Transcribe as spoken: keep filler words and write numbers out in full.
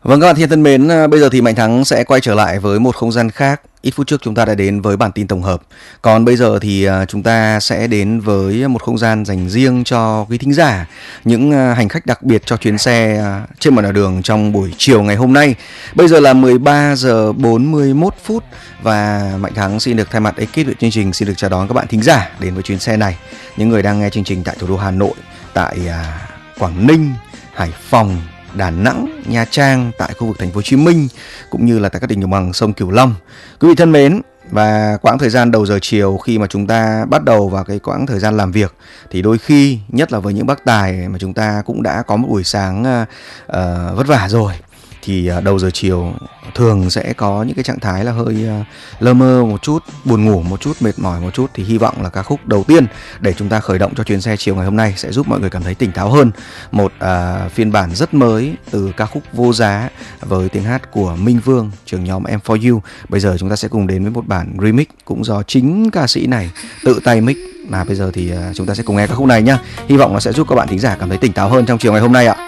Vâng, các bạn thiên thân mến, à, bây giờ thì Mạnh Thắng sẽ quay trở lại với một không gian khác. Ít phút trước chúng ta đã đến với bản tin tổng hợp. Còn bây giờ thì à, chúng ta sẽ đến với một không gian dành riêng cho quý thính giả, những à, hành khách đặc biệt cho chuyến xe à, trên một nẻo đường trong buổi chiều ngày hôm nay. Bây giờ là mười ba giờ bốn mươi mốt phút và Mạnh Thắng xin được thay mặt ekip của chương trình xin được chào đón các bạn thính giả đến với chuyến xe này. Những người đang nghe chương trình tại thủ đô Hà Nội, tại à, Quảng Ninh, Hải Phòng, Đà Nẵng, Nha Trang, tại khu vực thành phố Hồ Chí Minh cũng như là tại các tỉnh đồng bằng sông Cửu Long. Quý vị thân mến, và quãng thời gian đầu giờ chiều khi mà chúng ta bắt đầu vào cái quãng thời gian làm việc thì đôi khi, nhất là với những bác tài mà chúng ta cũng đã có một buổi sáng uh, uh, vất vả rồi, thì uh, đầu giờ chiều thường sẽ có những cái trạng thái là hơi uh, lơ mơ một chút, buồn ngủ một chút, mệt mỏi một chút. Thì hy vọng là ca khúc đầu tiên để chúng ta khởi động cho chuyến xe chiều ngày hôm nay sẽ giúp mọi người cảm thấy tỉnh táo hơn. Một uh, phiên bản rất mới từ ca khúc Vô Giá với tiếng hát của Minh Vương, trưởng nhóm em for you. Bây giờ chúng ta sẽ cùng đến với một bản remix cũng do chính ca sĩ này tự tay mix. Mà bây giờ thì uh, chúng ta sẽ cùng nghe ca khúc này nhá. Hy vọng nó sẽ giúp các bạn thính giả cảm thấy tỉnh táo hơn trong chiều ngày hôm nay ạ.